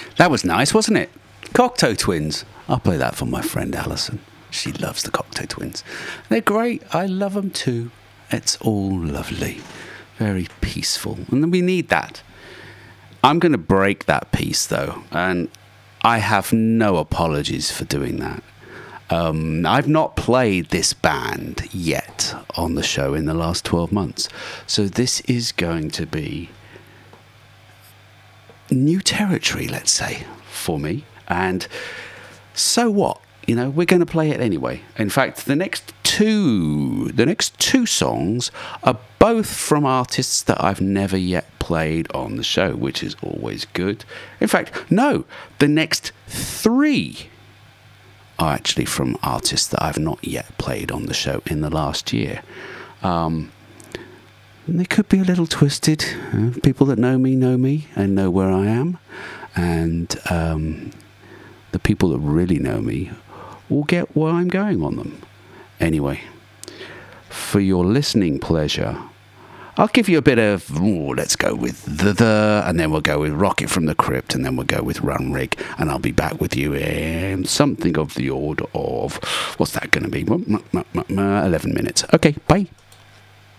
That was nice, wasn't it? Cocteau Twins. I'll play that for my friend Alison. She loves the Cocteau Twins. They're great. I love them too. It's all lovely. Very peaceful. And we need that. I'm going to break that peace, though. And I have no apologies for doing that. I've not played this band yet on the show in the last 12 months. So this is going to be new territory, let's say, for me. And so what? You know, we're going to play it anyway. In fact, the next two songs are both from artists that I've never yet played on the show, which is always good. In fact, no, the next three are actually from artists that I've not yet played on the show in the last year. They could be a little twisted. People that know me and know where I am. And the people that really know me will get where I'm going on them. Anyway, for your listening pleasure, I'll give you a bit of, let's go with the, and then we'll go with Rocket from the Crypt, and then we'll go with Runrig, and I'll be back with you in something of the order of, what's that going to be? 11 minutes. Okay, bye.